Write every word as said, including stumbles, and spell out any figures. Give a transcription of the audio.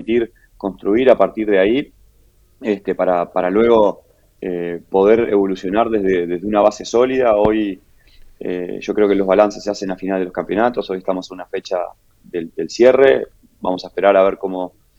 permitir construir a partir de ahí, este, para, para luego eh, poder evolucionar desde, desde una base sólida. Hoy eh, yo creo que los balances se hacen a final de los campeonatos, hoy estamos en una fecha del, del cierre, vamos a esperar a ver cómo,